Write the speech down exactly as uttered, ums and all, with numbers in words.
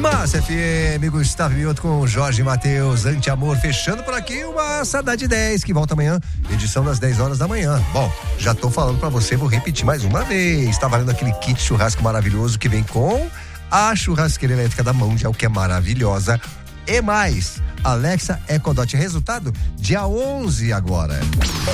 Massa F M, Gustavo Mioto com Jorge Matheus, Anti-Amor, fechando por aqui uma Saudade dez, que volta amanhã, edição das dez horas da manhã. Bom, já tô falando pra você, vou repetir mais uma vez, tá valendo aquele kit churrasco maravilhoso que vem com a churrasqueira elétrica da Mondial, que é maravilhosa, e mais, Alexa EcoDot, resultado dia onze agora.